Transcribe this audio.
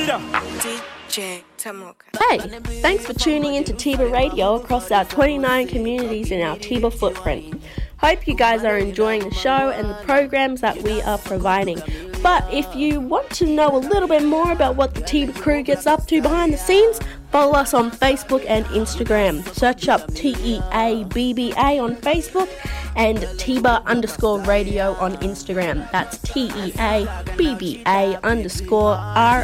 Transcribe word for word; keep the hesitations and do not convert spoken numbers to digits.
D J Tamuka. Hey, thanks for tuning in to Tiba Radio across our twenty-nine communities in our Tiba footprint. Hope you guys are enjoying the show and the programs that we are providing. But if you want to know a little bit more about what the Tiba crew gets up to behind the scenes, follow us on Facebook and Instagram. Search up T E A B B A on Facebook and Tiba underscore radio on Instagram. That's T E A B B A underscore R